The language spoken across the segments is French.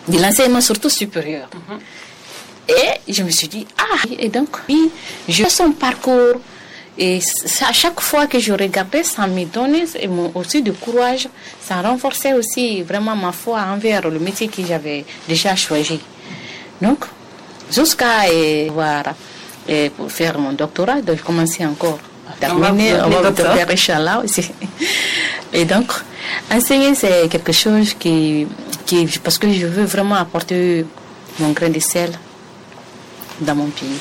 de l'enseignement surtout supérieur. Et je me suis dit, et donc, oui, je fais son parcours. Et ça, à chaque fois que je regardais, ça me donnait aussi du courage. Ça renforçait aussi vraiment ma foi envers le métier que j'avais déjà choisi. Donc, jusqu'à pour faire mon doctorat, j'ai commencé encore à terminer, on va faire Inch'Allah aussi. Et donc, enseigner, c'est quelque chose qui, parce que je veux vraiment apporter mon grain de sel dans mon pays.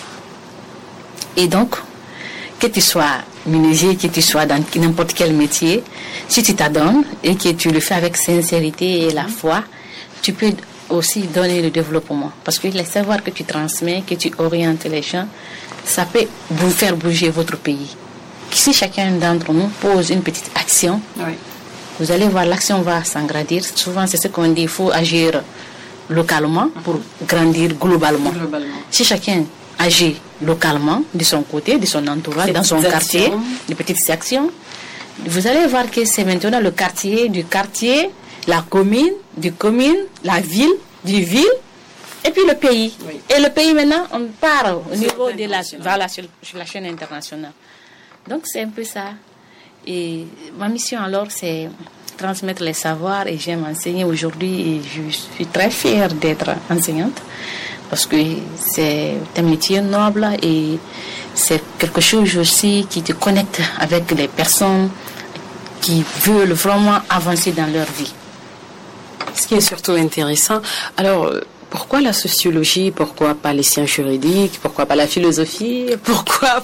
Et donc, que tu sois menuisier, que tu sois dans n'importe quel métier, si tu t'adonnes et que tu le fais avec sincérité et la foi, tu peux aussi donner le développement. Parce que les savoirs que tu transmets, que tu orientes les gens, ça peut vous faire bouger votre pays. Si chacun d'entre nous pose une petite action, vous allez voir, l'action va s'agrandir. Souvent, c'est ce qu'on dit, il faut agir localement pour grandir globalement. Si chacun agit localement, de son côté, de son entourage, dans son quartier, de petites actions, vous allez voir que c'est maintenant le quartier, du quartier, la commune, du commune, la ville, du ville, et puis le pays. Et le pays maintenant, on part au niveau de sur la chaîne internationale. Donc c'est un peu ça. Et ma mission alors, c'est transmettre les savoirs, et j'aime enseigner aujourd'hui, et je suis très fière d'être enseignante. Parce que c'est un métier noble et c'est quelque chose aussi qui te connecte avec les personnes qui veulent vraiment avancer dans leur vie. Ce qui est surtout intéressant, alors pourquoi la sociologie, pourquoi pas les sciences juridiques, pourquoi pas la philosophie, pourquoi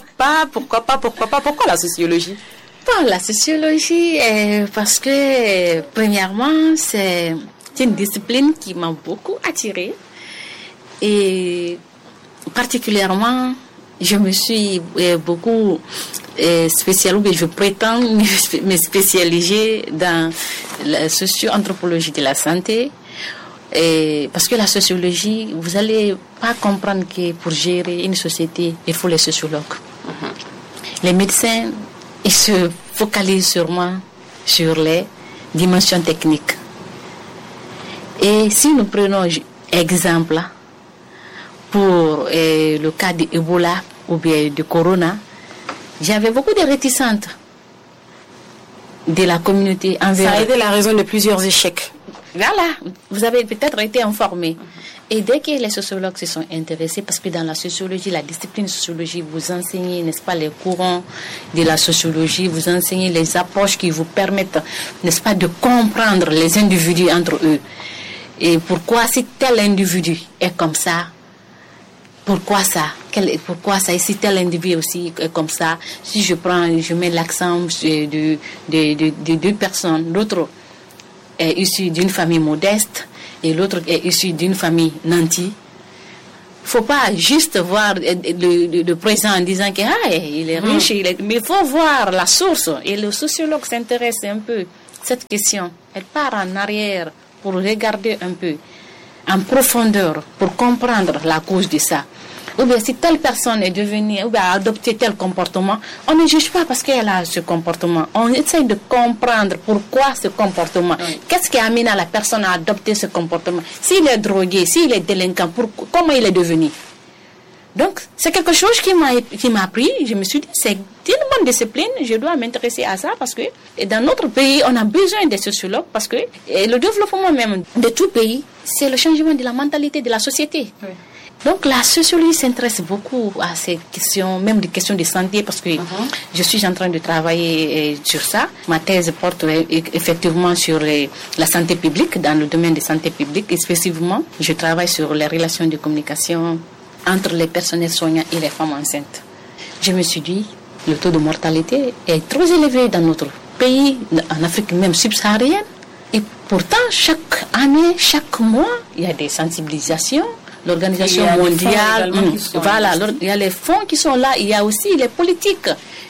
la sociologie? Bon, la sociologie, parce que premièrement, c'est une discipline qui m'a beaucoup attirée. Et particulièrement, je me suis beaucoup spécialisée, je prétends me spécialiser dans la socio-anthropologie de la santé. Et parce que la sociologie, vous n'allez pas comprendre que pour gérer une société, il faut les sociologues. Les médecins, ils se focalisent sûrement sur les dimensions techniques. Et si nous prenons exemple, pour le cas d'Ebola ou bien de Corona, j'avais beaucoup de réticentes de la communauté envers... Ça a été la raison de plusieurs échecs. Voilà, vous avez peut-être été informés. Et dès que les sociologues se sont intéressés, parce que dans la sociologie, la discipline sociologie, vous enseignez, n'est-ce pas, les courants de la sociologie, vous enseignez les approches qui vous permettent, n'est-ce pas, de comprendre les individus entre eux. Et pourquoi si tel individu est comme ça, pourquoi ça? Et si tel individu aussi est comme ça? Si je mets l'accent de deux personnes, l'autre est issu d'une famille modeste et l'autre est issu d'une famille nantie. Faut pas juste voir le présent en disant que il est riche, mais il faut voir la source. Et le sociologue s'intéresse un peu à cette question. Elle part en arrière pour regarder un peu en profondeur, pour comprendre la cause de ça. Ou bien si telle personne est devenue, ou bien a adopté tel comportement, on ne juge pas parce qu'elle a ce comportement. On essaie de comprendre pourquoi ce comportement. Qu'est-ce qui amène à la personne à adopter ce comportement? S'il est drogué, s'il est délinquant, comment il est devenu? Donc, c'est quelque chose qui m'a pris. Je me suis dit, c'est une bonne discipline, je dois m'intéresser à ça parce que dans notre pays, on a besoin des sociologues parce que le développement même de tout pays, c'est le changement de la mentalité de la société. Donc, la sociologie s'intéresse beaucoup à ces questions, même des questions de santé, parce que je suis en train de travailler sur ça. Ma thèse porte effectivement sur la santé publique, dans le domaine de santé publique. Et spécifiquement, je travaille sur les relations de communication entre les personnels soignants et les femmes enceintes. Je me suis dit, le taux de mortalité est trop élevé dans notre pays, en Afrique même subsaharienne. Et pourtant, chaque année, chaque mois, il y a des sensibilisations. L'Organisation mondiale, voilà, il y a les fonds qui sont là. Il y a aussi les politiques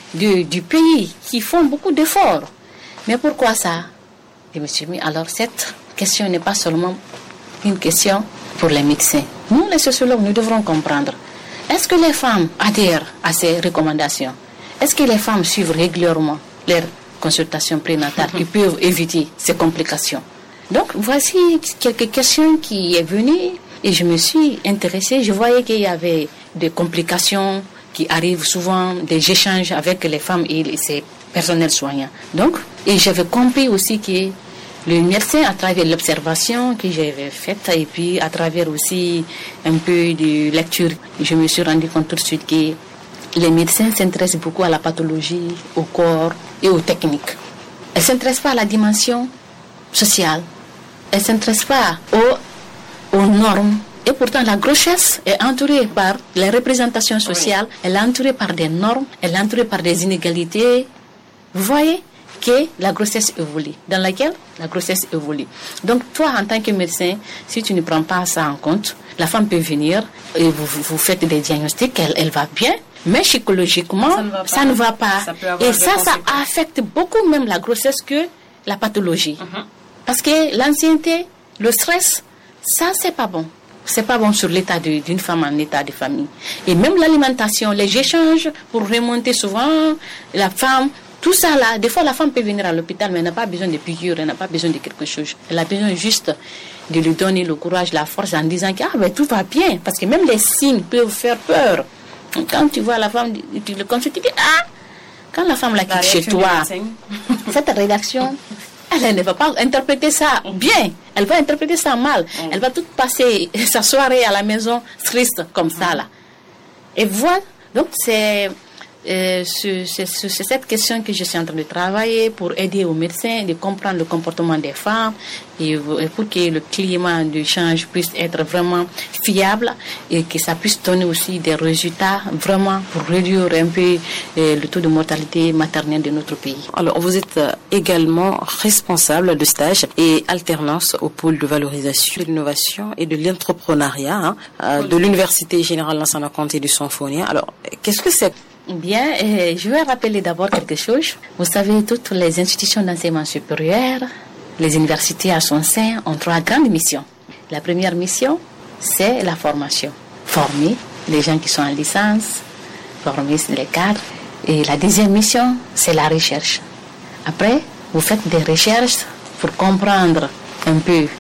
du pays qui font beaucoup d'efforts. Mais pourquoi ça? Je me suis dit, alors cette question n'est pas seulement une question pour les médecins. Nous, les sociologues, nous devrons comprendre. Est-ce que les femmes adhèrent à ces recommandations? Est-ce que les femmes suivent régulièrement leurs consultations prénatales qui peuvent éviter ces complications? Donc, voici quelques questions qui est venues et je me suis intéressée. Je voyais qu'il y avait des complications qui arrivent souvent, des échanges avec les femmes et ces personnels soignants. Donc, et j'avais compris aussi que le médecin, à travers l'observation que j'avais faite et puis à travers aussi un peu de lecture, je me suis rendu compte tout de suite que les médecins s'intéressent beaucoup à la pathologie, au corps et aux techniques. Elles ne s'intéressent pas à la dimension sociale. Elles ne s'intéressent pas aux normes. Et pourtant, la grossesse est entourée par les représentations sociales, elle est entourée par des normes, elle est entourée par des inégalités. Vous voyez que la grossesse évolue, dans laquelle la grossesse évolue. Donc, toi, en tant que médecin, si tu ne prends pas ça en compte, la femme peut venir et vous faites des diagnostics, elle va bien, mais psychologiquement, ça ne va pas. Et ça affecte beaucoup même la grossesse que la pathologie. Parce que l'ancienneté, le stress, ça, c'est pas bon. C'est pas bon sur l'état d'une femme en état de famille. Et même l'alimentation, les échanges pour remonter souvent la femme, tout ça là, des fois la femme peut venir à l'hôpital, mais elle n'a pas besoin de piqûres, elle n'a pas besoin de quelque chose. Elle a besoin juste de lui donner le courage, la force en disant que ben, tout va bien. Parce que même les signes peuvent faire peur. Quand tu vois la femme, tu le consultes, tu dis quand la femme la quitte chez toi, cette rédaction, elle ne va pas interpréter ça bien. Elle va interpréter ça mal. Elle va toute passer sa soirée à la maison triste comme ça là. Et voilà. Donc c'est cette question que je suis en train de travailler pour aider aux médecins de comprendre le comportement des femmes et pour que le climat d'échange puisse être vraiment fiable et que ça puisse donner aussi des résultats vraiment pour réduire un peu le taux de mortalité maternelle de notre pays. Alors, vous êtes également responsable de stage et alternance au pôle de valorisation de l'innovation et de l'entrepreneuriat de l'Université Générale Lansana Conté du Sanfonia. Alors, qu'est-ce que c'est? Bien, je vais rappeler d'abord quelque chose. Vous savez, toutes les institutions d'enseignement supérieur, les universités à son sein ont 3 grandes missions. La première mission, c'est la formation. Former les gens qui sont en licence, former les cadres. Et la deuxième mission, c'est la recherche. Après, vous faites des recherches pour comprendre un peu